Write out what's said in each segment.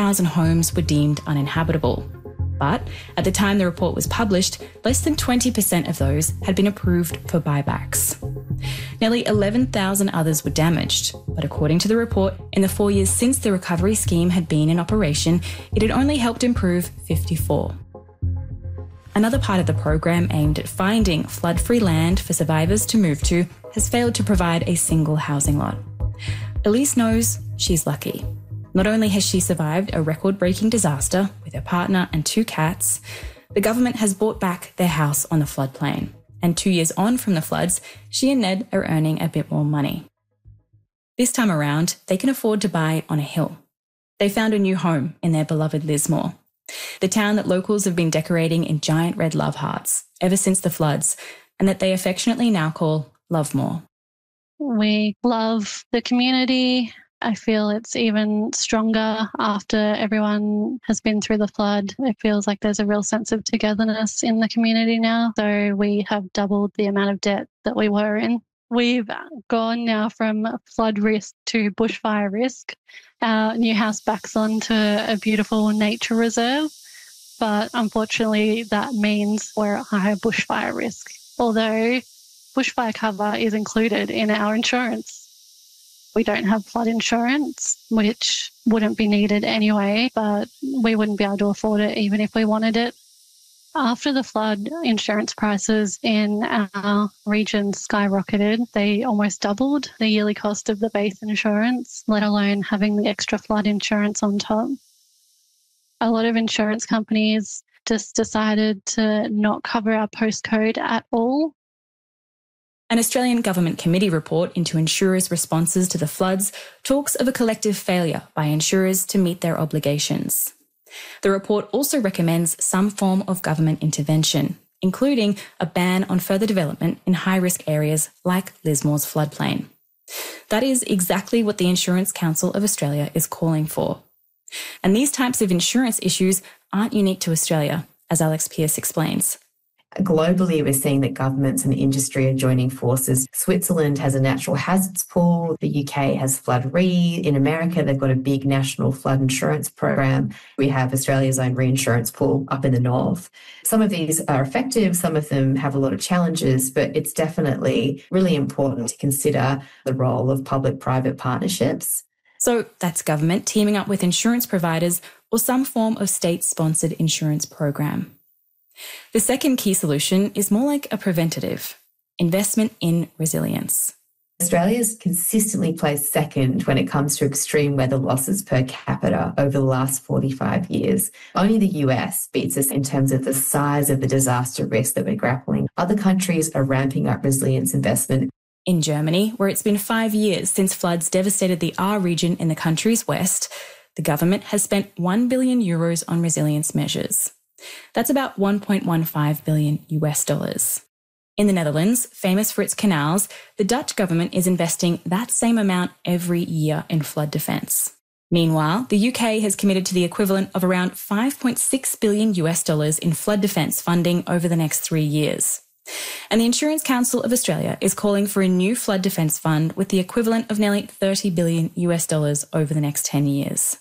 2,000 homes were deemed uninhabitable. But at the time the report was published, less than 20% of those had been approved for buybacks. Nearly 11,000 others were damaged, but according to the report, in the 4 years since the recovery scheme had been in operation, it had only helped improve 54. Another part of the program aimed at finding flood-free land for survivors to move to has failed to provide a single housing lot. Elise knows she's lucky. Not only has she survived a record-breaking disaster with her partner and 2 cats, the government has bought back their house on the floodplain. And 2 years on from the floods, she and Ned are earning a bit more money. This time around, they can afford to buy on a hill. They found a new home in their beloved Lismore, the town that locals have been decorating in giant red love hearts ever since the floods, and that they affectionately now call Lovemore. We love the community. I feel it's even stronger after everyone has been through the flood. It feels like there's a real sense of togetherness in the community now. So we have doubled the amount of debt that we were in. We've gone now from flood risk to bushfire risk. Our new house backs onto a beautiful nature reserve, but unfortunately that means we're at higher bushfire risk, although bushfire cover is included in our insurance. We don't have flood insurance, which wouldn't be needed anyway, but we wouldn't be able to afford it even if we wanted it. After the flood, insurance prices in our region skyrocketed. They almost doubled the yearly cost of the base insurance, let alone having the extra flood insurance on top. A lot of insurance companies just decided to not cover our postcode at all. An Australian government committee report into insurers' responses to the floods talks of a collective failure by insurers to meet their obligations. The report also recommends some form of government intervention, including a ban on further development in high-risk areas like Lismore's floodplain. That is exactly what the Insurance Council of Australia is calling for. And these types of insurance issues aren't unique to Australia, as Alex Pearce explains. Globally, we're seeing that governments and industry are joining forces. Switzerland has a natural hazards pool. The UK has Flood Re. In America, they've got a big national flood insurance program. We have Australia's own reinsurance pool up in the north. Some of these are effective. Some of them have a lot of challenges, but it's definitely really important to consider the role of public-private partnerships. So that's government teaming up with insurance providers or some form of state-sponsored insurance program. The second key solution is more like a preventative: investment in resilience. Australia's consistently placed second when it comes to extreme weather losses per capita over the last 45 years. Only the US beats us in terms of the size of the disaster risk that we're grappling. Other countries are ramping up resilience investment. In Germany, where it's been 5 years since floods devastated the Ruhr region in the country's west, the government has spent €1 billion on resilience measures. That's about $1.15 billion US. In the Netherlands, famous for its canals, the Dutch government is investing that same amount every year in flood defence. Meanwhile, the UK has committed to the equivalent of around $5.6 billion US in flood defence funding over the next 3 years. And the Insurance Council of Australia is calling for a new flood defence fund with the equivalent of nearly $30 billion US over the next 10 years.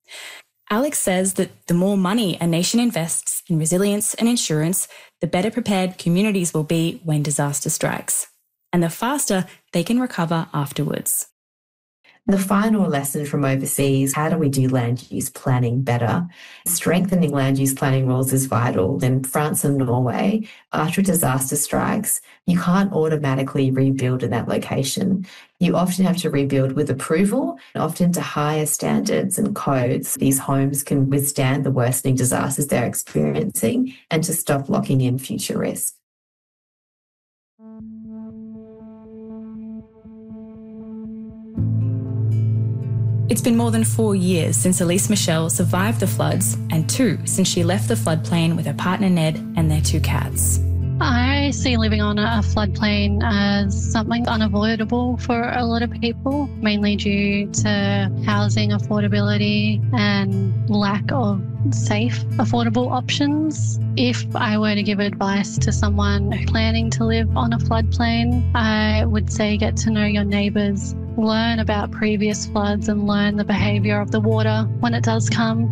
Alex says that the more money a nation invests in resilience and insurance, the better prepared communities will be when disaster strikes, and the faster they can recover afterwards. The final lesson from overseas: how do we do land use planning better? Strengthening land use planning rules is vital. In France and Norway, after a disaster strikes, you can't automatically rebuild in that location. You often have to rebuild with approval, often to higher standards and codes. These homes can withstand the worsening disasters they're experiencing and to stop locking in future risk. It's been more than 4 years since Elise Michelle survived the floods, and 2 since she left the floodplain with her partner Ned and their 2 cats. I see living on a floodplain as something unavoidable for a lot of people, mainly due to housing affordability and lack of safe, affordable options. If I were to give advice to someone planning to live on a floodplain, I would say get to know your neighbours, learn about previous floods and learn the behaviour of the water when it does come.